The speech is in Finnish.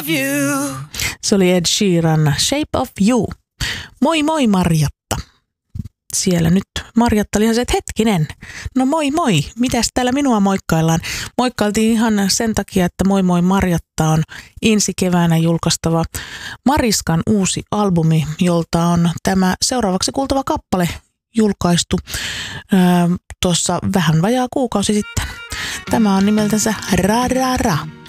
you. Se oli Ed Sheeran Shape of You. Moi moi Marjatta. Siellä nyt Marjatta oli ihan se, että hetkinen, no moi moi, mitäs täällä minua moikkaillaan? Moikkailtiin ihan sen takia, että Moi moi Marjatta on ensi keväänä julkaistava Mariskan uusi albumi, jolta on tämä seuraavaksi kuultava kappale julkaistu tuossa vähän vajaa kuukausi sitten. Tämä on nimeltänsä Ra Ra Ra.